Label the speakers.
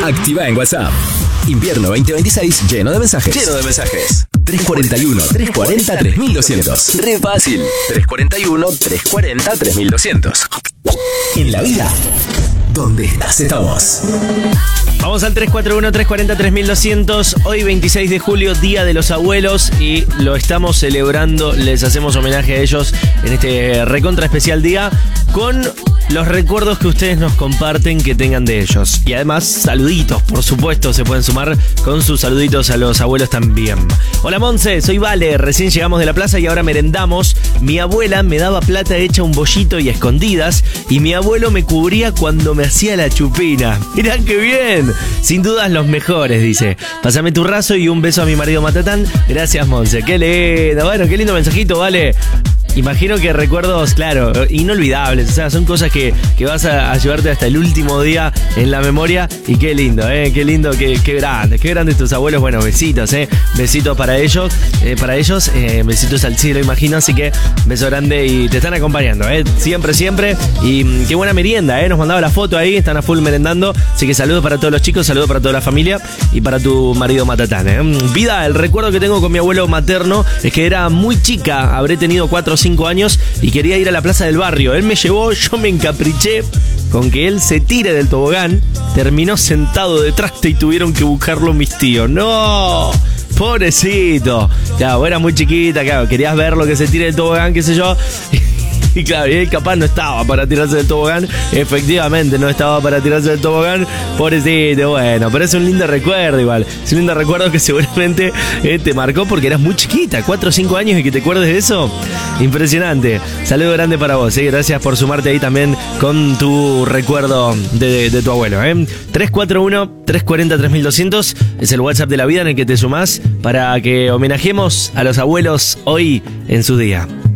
Speaker 1: Activa en WhatsApp. Invierno 2026 lleno de mensajes. 341-340-3200. Re fácil. 341-340-3200. En la vida, donde estás, estamos.
Speaker 2: Vamos al 341-340-3200. Hoy 26 de julio, Día de los Abuelos, y lo estamos celebrando. Les hacemos homenaje a ellos en este recontra especial día con los recuerdos que ustedes nos comparten que tengan de ellos. Y además, saluditos, por supuesto, se pueden sumar con sus saluditos a los abuelos también. Hola Monse, soy Vale, recién llegamos de la plaza y ahora merendamos. Mi abuela me daba plata hecha un bollito y a escondidas, y mi abuelo me cubría cuando me hacía la chupina. Mirá qué bien. Sin dudas los mejores, dice. Pásame tu raso y un beso a mi marido Matatán. Gracias, Monse. Qué lindo. Bueno, qué lindo mensajito, Vale. Imagino que recuerdos, claro, inolvidables. O sea, son cosas que vas a llevarte hasta el último día en la memoria. Y qué lindo, qué lindo, qué grandes tus abuelos. Bueno, besitos, besitos para ellos, besitos al cielo, imagino. Así que beso grande y te están acompañando, siempre. Y qué buena merienda, nos mandaba la foto ahí, están a full merendando. Así que saludos para todos los chicos, saludos para toda la familia y para tu marido Matatán. Vida, el recuerdo que tengo con mi abuelo materno es que era muy chica, habré tenido 4 o 5 años y quería ir a la plaza del barrio. Él me llevó, yo me encapriché con que él se tire del tobogán, terminó sentado detrás y tuvieron que buscarlo mis tíos. ¡No! Pobrecito. Claro, era muy chiquita, claro, querías ver lo que se tire del tobogán, qué sé yo. Y claro, él capaz no estaba para tirarse del tobogán. Efectivamente, no estaba para tirarse del tobogán. Pobrecito, bueno, pero es un lindo recuerdo igual. Es un lindo recuerdo que seguramente te marcó porque eras muy chiquita, 4 o 5 años, y que te acuerdes de eso. Impresionante. Saludo grande para vos, gracias por sumarte ahí también con tu recuerdo de tu abuelo. 341-340-3200 es el WhatsApp de la vida en el que te sumás para que homenajemos a los abuelos hoy en su día.